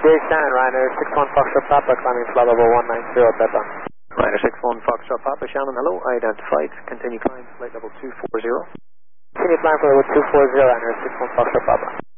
day Shannon, Ryanair 61 Foxtrot Papa, climbing flight level 190, Pepper. Ryanair 61 Foxtrot Papa, Shannon, hello, identified, continue climb, flight level 240. Continue climb for level 240, Ryanair 61 Foxtrot Papa.